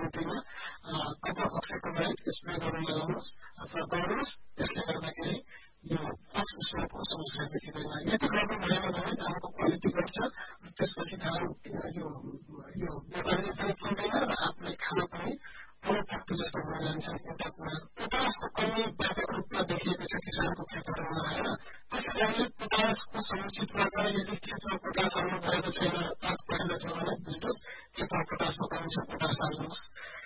प्रवृत्तिमा अक्सिजनको बाहेक स्प्रे गर्न लगाउनुहोस् अथवा गर्नुहोस्। त्यसले गर्दाखेरि यो अक्सिजनको समस्या देखिँदैन। यति गर्नु भएन भने धानको क्वालिटी घट्छ, त्यसपछि धान यो व्यापारीले पनि किन्दैन र आफूलाई खान पनि अनुपयुक्त जस्तो हुन जान्छ। एउटा कुरा पोटासको कमी व्यापक रूपमा देखिएको छ किसानको खेतहरूमा आएर, त्यसै कारणले पोटासको समुचित मात्रा यदि खेतमा पोटास हाल्नु भएको छैन, पात परेको छ भने बुझ्नुहोस् खेतमा पोटासको कमी छ, पोटास हाल्नुहोस्।